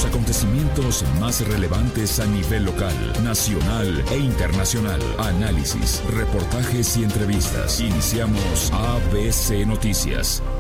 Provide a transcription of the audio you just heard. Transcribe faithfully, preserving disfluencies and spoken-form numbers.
los acontecimientos más relevantes a nivel local, nacional e internacional. Análisis, reportajes y entrevistas. Iniciamos A B C Noticias.